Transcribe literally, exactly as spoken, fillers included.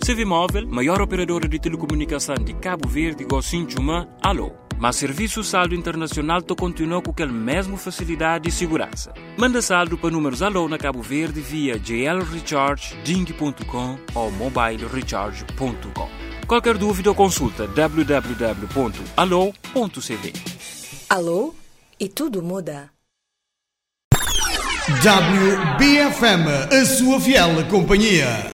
C V Móvel, maior operadora de telecomunicação de Cabo Verde, Gocinchuma, alô. Mas serviço saldo internacional to continua com aquela mesma facilidade e segurança. Manda saldo para números alô na Cabo Verde via j l recharge ding ponto com ou mobile recharge ponto com. Qualquer dúvida ou consulta w w w ponto alô ponto c v. Alô? E tudo muda. W B F M, a sua fiel companhia.